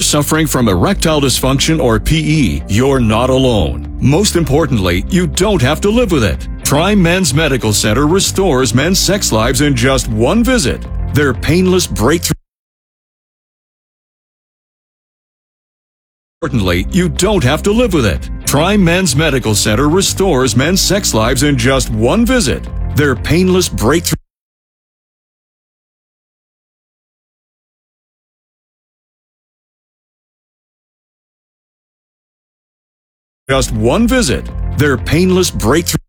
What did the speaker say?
suffering from erectile dysfunction or PE, you're not alone. Most importantly, you don't have to live with it. Try Men's Medical Center restores men's sex lives in just one visit. Their painless breakthrough. Importantly, you don't have to live with it. Try Men's Medical Center restores men's sex lives in just one visit. Their painless breakthrough. Just one visit. Their painless breakthrough.